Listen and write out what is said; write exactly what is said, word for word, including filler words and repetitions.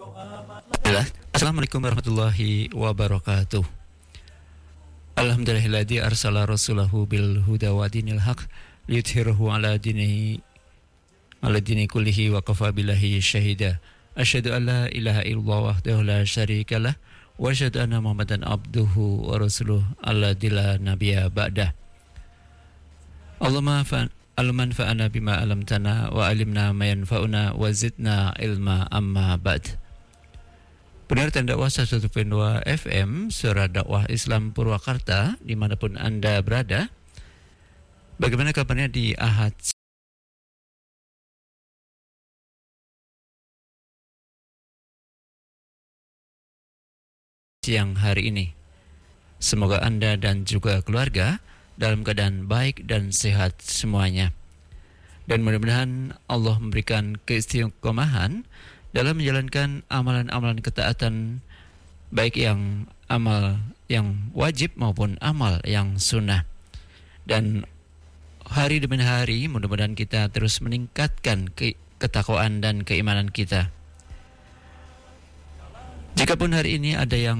Assalamualaikum warahmatullahi wabarakatuh. Alhamdulillahilladzi arsala rasulahu bil huda wa dinil haq liyudhhirahu ala dinihi ala dini kullihi wa kafa billahi syahida. Asyhadu an la ilaha illallah wahdahu la syarikalah wa asyhadu anna Muhammadan abduhu wa rasuluh alladzi la nabiyya ba'dah. Allahumma fa Alman fa'ana bima alamtana wa alimna ma yanfa'una wa zidna ilma amma ba'd. Benar dan dakwah seratus satu koma dua F M Suara Dakwah Islam Purwakarta dimanapun Anda berada. Bagaimana kabarnya di Ahad siang hari ini? Semoga Anda dan juga keluarga dalam keadaan baik dan sehat semuanya. Dan mudah-mudahan Allah memberikan keistiqomahan dalam menjalankan amalan-amalan ketaatan, baik yang amal yang wajib maupun amal yang sunnah. Dan hari demi hari mudah-mudahan kita terus meningkatkan ke- ketakwaan dan keimanan kita. Jikapun hari ini ada yang